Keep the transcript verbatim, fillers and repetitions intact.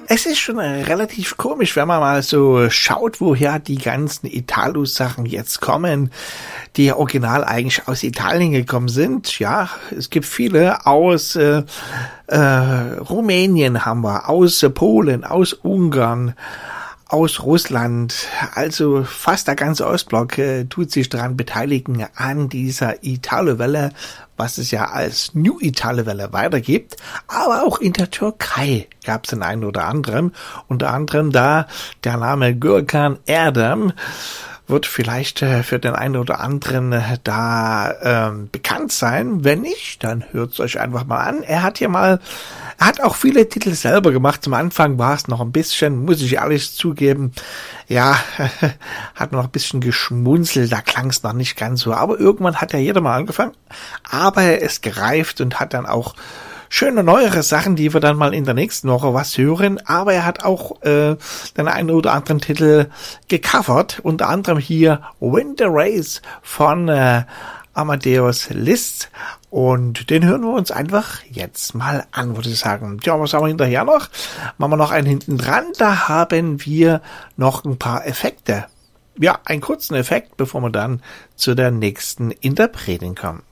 Es ist schon relativ komisch, wenn man mal so schaut, woher die ganzen Italo-Sachen jetzt kommen, die ja original eigentlich aus Italien gekommen sind. Ja, es gibt viele aus äh, äh, Rumänien haben wir, aus äh, Polen, aus Ungarn, aus Russland, also fast der ganze Ostblock äh, tut sich daran beteiligen an dieser Italo-Welle, was es ja als New Italo-Welle weitergibt. Aber auch in der Türkei gab es den einen oder anderen, unter anderem da der Name Gürkan Erdem, wird vielleicht äh, für den einen oder anderen äh, da ähm, bekannt sein. Wenn nicht, dann hört es euch einfach mal an. Er hat hier mal, er hat auch viele Titel selber gemacht. Zum Anfang war es noch ein bisschen, muss ich ehrlich zugeben, ja, hat noch ein bisschen geschmunzelt, da klang es noch nicht ganz so. Aber irgendwann hat ja jeder mal angefangen. Aber er ist gereift und hat dann auch schöne neuere Sachen, die wir dann mal in der nächsten Woche was hören. Aber er hat auch äh, den einen oder anderen Titel gecovert. Unter anderem hier Winter Race von äh, Amadeus Liszt. Und den hören wir uns einfach jetzt mal an, würde ich sagen. Tja, was haben wir hinterher noch? Machen wir noch einen hinten dran. Da haben wir noch ein paar Effekte. Ja, einen kurzen Effekt, bevor wir dann zu der nächsten Interpretin kommen.